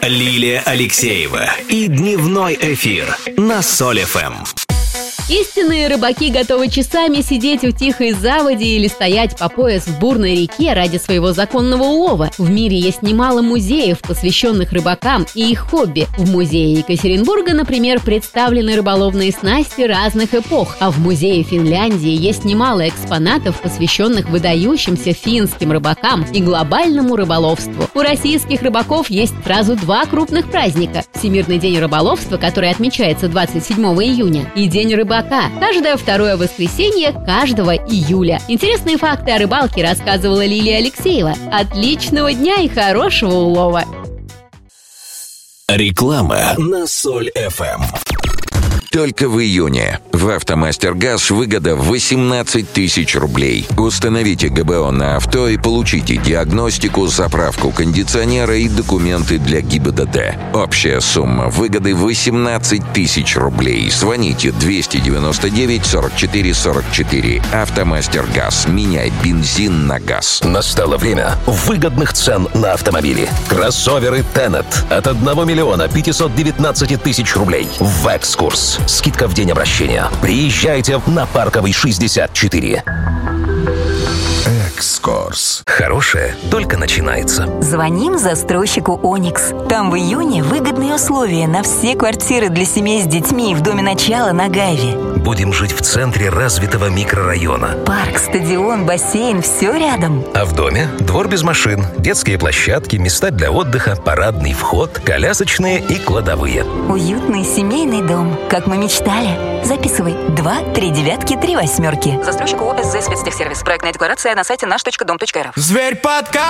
Лилия Алексеева и дневной эфир на Соль ФМ. Истинные рыбаки готовы часами сидеть в тихой заводе или стоять по пояс в бурной реке ради своего законного улова. В мире есть немало музеев, посвященных рыбакам и их хобби. В музее Екатеринбурга, например, представлены рыболовные снасти разных эпох, а в музее Финляндии есть немало экспонатов, посвященных выдающимся финским рыбакам и глобальному рыболовству. У российских рыбаков есть сразу два крупных праздника: Всемирный день рыболовства, который отмечается 27 июня, и День рыбака, каждое второе воскресенье каждого июля. Интересные факты о рыбалке рассказывала Лилия Алексеева. Отличного дня и хорошего улова! Реклама на Соль ФМ. Только в июне в «АвтоМастер-Газ» выгода 18 тысяч рублей. Установите ГБО на авто и получите диагностику, заправку кондиционера и документы для ГИБДД. Общая сумма выгоды 18 тысяч рублей. Звоните 299 44 44. «АвтоМастер-Газ». Меняй бензин на газ. Настало время выгодных цен на автомобили. Кроссоверы Tenet от 1 миллиона 519 тысяч рублей. В «Экскурс». Скидка в день обращения. Приезжайте на Парковый 64. Экскурс. Хорошее только начинается. Звоним застройщику «Оникс». Там в июне выгодные условия на все квартиры для семей с детьми в доме начала на Гайве. Будем жить в центре развитого микрорайона. Парк, стадион, бассейн – все рядом. А в доме двор без машин, детские площадки, места для отдыха, парадный вход, колясочные и кладовые. Уютный семейный дом, как мы мечтали. Записывай 2 3 9 3 8. Застройщик ОСЗ «Спецтехсервис». Проектная декларация на сайте наш.дом.рф. Зверь под